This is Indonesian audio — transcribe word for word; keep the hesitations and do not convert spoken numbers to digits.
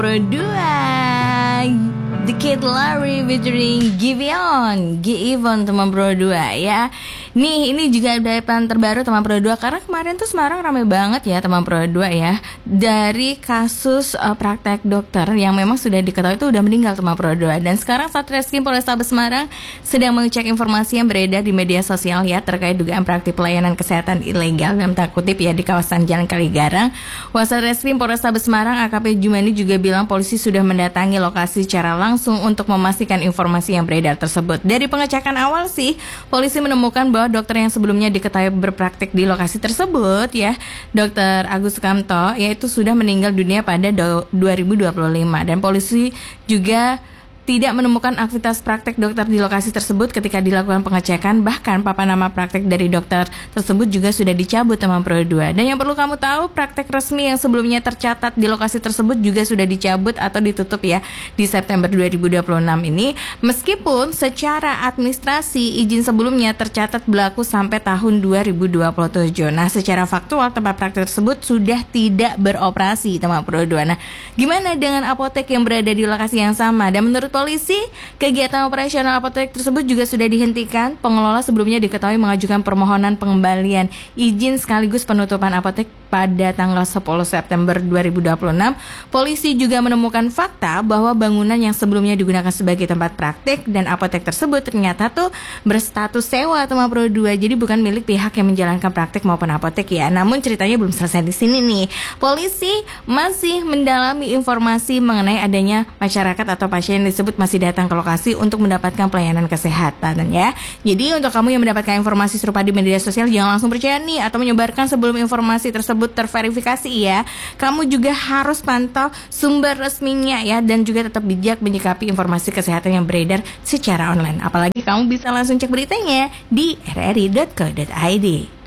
Pro dua The Kid Laroi featuring Giveon Giveon teman Pro dua ya. Nih ini juga update terbaru teman Pro dua, karena kemarin tuh Semarang rame banget ya teman Pro dua ya, dari kasus uh, praktek dokter yang memang sudah diketahui itu udah meninggal teman Pro dua. Dan sekarang Satreskrim Polrestabes Semarang sedang mengecek informasi yang beredar di media sosial ya terkait dugaan praktik pelayanan kesehatan ilegal dalam tanda kutip ya di kawasan Jalan Kaligarang. Wasatreskrim Polrestabes Semarang A K P Jumani juga bilang polisi sudah mendatangi lokasi secara langsung untuk memastikan informasi yang beredar tersebut. Dari pengecekan awal sih, polisi menemukan bahwa dokter yang sebelumnya diketahui berpraktik di lokasi tersebut ya, Dokter Agus Sukamto, yaitu sudah meninggal dunia pada dua ribu dua puluh lima. Dan polisi juga tidak menemukan aktivitas praktek dokter di lokasi tersebut ketika dilakukan pengecekan. Bahkan papan nama praktek dari dokter tersebut juga sudah dicabut teman Pro dua. Dan yang perlu kamu tahu, praktek resmi yang sebelumnya tercatat di lokasi tersebut juga sudah dicabut atau ditutup ya di September dua ribu dua puluh enam ini. Meskipun secara administrasi izin sebelumnya tercatat berlaku sampai tahun dua ribu dua puluh tujuh. Nah, secara faktual tempat praktek tersebut sudah tidak beroperasi teman Pro dua. Nah, gimana dengan apotek yang berada di lokasi yang sama? Dan menurut polisi, kegiatan operasional apotek tersebut juga sudah dihentikan. Pengelola sebelumnya diketahui mengajukan permohonan pengembalian izin sekaligus penutupan apotek pada tanggal sepuluh September dua ribu dua puluh enam. Polisi juga menemukan fakta bahwa bangunan yang sebelumnya digunakan sebagai tempat praktik dan apotek tersebut ternyata tuh berstatus sewa teman Pro dua. Jadi bukan milik pihak yang menjalankan praktik maupun apotek ya. Namun ceritanya belum selesai di sini nih. Polisi masih mendalami informasi mengenai adanya masyarakat atau pasien yang disebut masih datang ke lokasi untuk mendapatkan pelayanan kesehatan ya. Jadi untuk kamu yang mendapatkan informasi serupa di media sosial, jangan langsung percaya nih atau menyebarkan sebelum informasi tersebut terverifikasi ya. Kamu juga harus pantau sumber resminya ya, dan juga tetap bijak menyikapi informasi kesehatan yang beredar secara online. Apalagi kamu bisa langsung cek beritanya di r r i dot co dot i d.